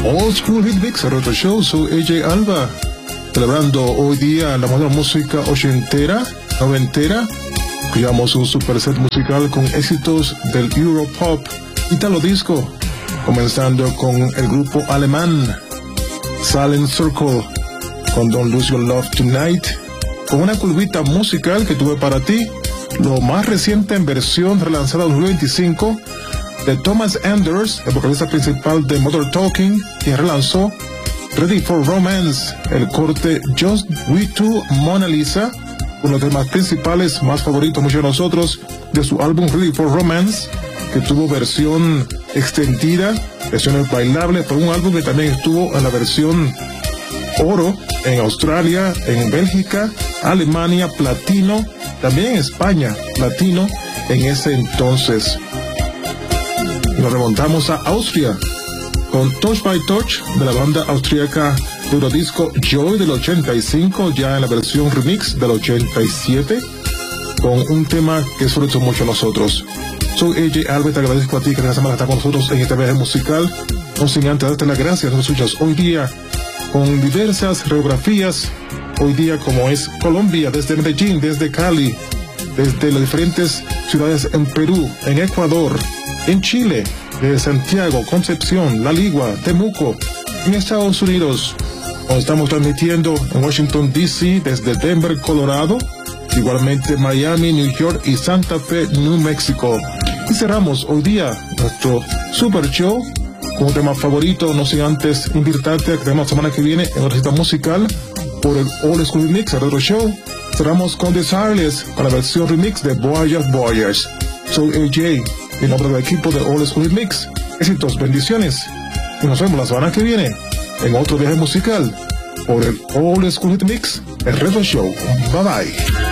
Old School Hit Mix, Retro Show. Soy AJ Alba, celebrando hoy día la moderna música ochentera, noventera. Escuchamos un super set musical con éxitos del Europop, Italo Disco, comenzando con el grupo alemán Silent Circle, con Don't Lose Your Love Tonight, con una curvita musical que tuve para ti, lo más reciente en versión relanzada en 2025, de Thomas Anders, el vocalista principal de Modern Talking, quien relanzó Ready for Romance, el corte Just We Two Mona Lisa, uno de los temas principales más favoritos muchos de nosotros de su álbum Ready for Romance, que tuvo versión extendida, versiones bailables, por un álbum que también estuvo en la versión oro en Australia, en Bélgica, Alemania, platino, también en España, platino en ese entonces. Nos remontamos a Austria con Touch by Touch de la banda austríaca de Eurodisco Joy del 85, ya en la versión remix del 87, con un tema que sobre todo mucho a nosotros. Soy AJ Albert, te agradezco a ti que esta semana está con nosotros en este viaje musical, no sin antes darte las gracias, nos escuchas hoy día con diversas geografías, hoy día como es Colombia, desde Medellín, desde Cali, desde las diferentes ciudades en Perú, en Ecuador, en Chile, de Santiago, Concepción, La Ligua, Temuco, en Estados Unidos, donde estamos transmitiendo en Washington DC, desde Denver, Colorado, igualmente Miami, New York y Santa Fe, New Mexico. Y cerramos hoy día nuestro super show con un tema favorito, no sin antes invitarte a que tenemos la semana que viene en una cita musical por el Old School Mix, el Retro Show. Cerramos con Desireless, con la versión remix de Voyage Voyage. Soy AJ, en nombre del equipo de Old School Mix. Éxitos, bendiciones, y nos vemos la semana que viene en otro viaje musical por el Old School Mix, el Retro Show. Bye bye.